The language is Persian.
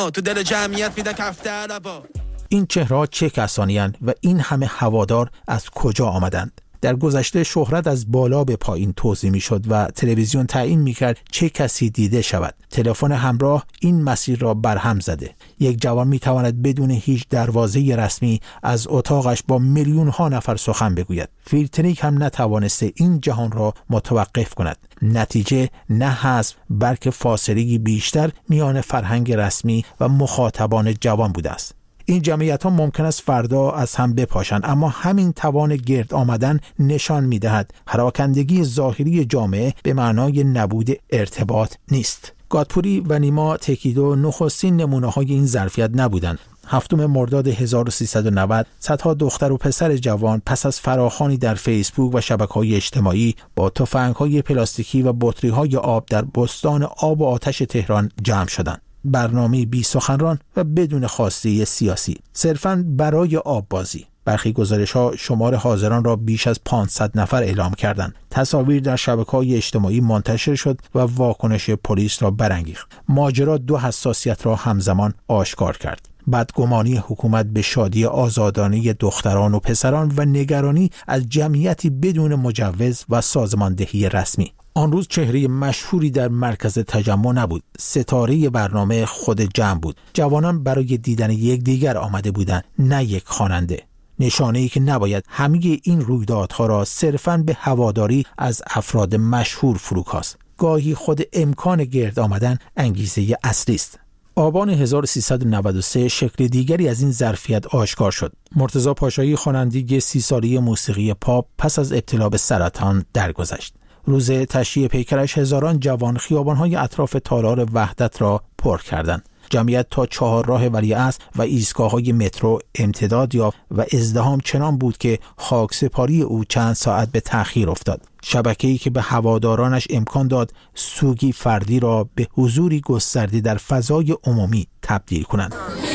تو دل جمعیت میدن کفتر با. این چهره‌ها چه کسانی اند و این همه هوادار از کجا آمدند؟ در گذشته شهرت از بالا به پایین توزیع میشد و تلویزیون تعیین میکرد چه کسی دیده شود. تلفن همراه این مسیر را برهم زده. یک جوان میتواند بدون هیچ دروازه رسمی از اتاقش با میلیون ها نفر سخن بگوید. فیلترینگ هم نتوانسته این جهان را متوقف کند. نتیجه نه حذف بلکه فاصله بیشتر میان فرهنگ رسمی و مخاطبان جوان بوده است. این جمعیت ها ممکن است فردا از هم بپاشند، اما همین توان گرد آمدن نشان می‌دهد پراکندگی ظاهری جامعه به معنای نبود ارتباط نیست. گادپوری و نیما تکیدو نخستین نمونه‌های این ظرفیت نبودند. 7 مرداد 1390 صدها دختر و پسر جوان پس از فراخوانی در فیسبوک و شبکه‌های اجتماعی با تفنگ‌های پلاستیکی و بطری‌های آب در بستان آب و آتش تهران جمع شدند. برنامه بی سخنران و بدون خواسته سیاسی، صرفاً برای آب بازی. برخی گزارش‌ها شمار حاضران را بیش از 500 نفر اعلام کردند. تصاویر در شبکه‌های اجتماعی منتشر شد و واکنش پلیس را برانگیخت. ماجرا دو حساسیت را همزمان آشکار کرد: بدگمانی حکومت به شادی آزادانه دختران و پسران و نگرانی از جمعیتی بدون مجوز و سازماندهی رسمی. آن روز چهره مشهوری در مرکز تجمع نبود. ستاره برنامه خود جمع بود. جوانان برای دیدن یکدیگر آمده بودند، نه یک خواننده. نشانه‌ای که نباید همه این رویدادها را صرفاً به هواداری از افراد مشهور فروکاست. گاهی خود امکان گرد آمدن انگیزه اصلی است. آبان 1393 شکل دیگری از این ظرفیت آشکار شد. مرتضی پاشایی خواننده 30 ساله موسیقی پاپ پس از ابتلا به سرطان درگذشت. روز تشییع پیکرش هزاران جوان خیابان‌های اطراف تالار وحدت را پر کردند. جمعیت تا چهارراه ولیعصر و ایستگاه‌های مترو امتداد یافت و ازدحام چنان بود که خاکسپاری او چند ساعت به تأخیر افتاد. شبکه‌ای که به هوادارانش امکان داد سوگی فردی را به حضوری گسترده در فضای عمومی تبدیل کنند.